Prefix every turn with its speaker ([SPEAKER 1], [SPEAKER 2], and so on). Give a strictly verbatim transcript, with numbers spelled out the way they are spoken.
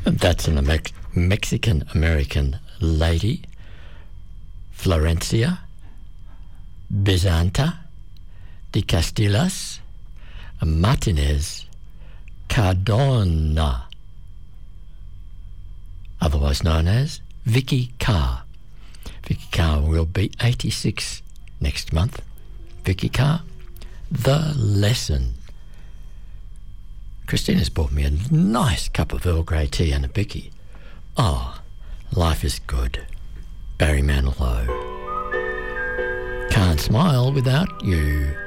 [SPEAKER 1] That's an Amer- Mexican-American lady, Florencia Bizanta de Castillas Martinez Cardona, otherwise known as Vicky Carr. Vicky Carr will be eighty-six next month. Vicky Carr, The Lesson. Christina's bought me a nice cup of Earl Grey tea and a bicky. Oh, life is good. Barry Manilow. Can't smile without you.